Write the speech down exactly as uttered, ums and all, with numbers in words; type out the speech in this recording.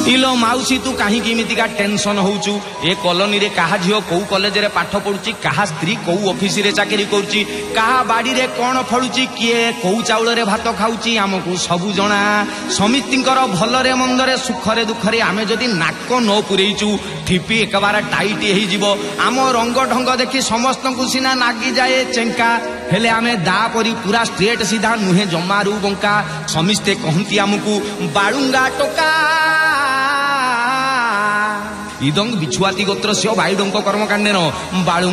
इलो माउसी तू कहीं किमितिका टेंशन होउचु ए कॉलोनी रे कहा झियो कौ कॉलेज रे पाठ पढुची कहा स्त्री कौ ऑफिस रे चाकरी करूची कहा बाड़ी रे कोन फळुची किए कौ चाउल रे भात खाउची हमकु सबु जणा समितिंकर भल रे मंद रे सुख रे दुख रे आमे जदी नाक न पुरेइचु ठिपी एकबार टाइट हेई जिवो आम रंग ढंग देखि समस्त को सिना नागी जाए चेंका हेले आमे दा परी पूरा स्ट्रेट सीधा नुहे जमारू बंका समिस्ते कहंती हमकु बाळुंगा टोका इदंग बिछुआती गोत्र से बायुडंक कर्मकांडेन बाळु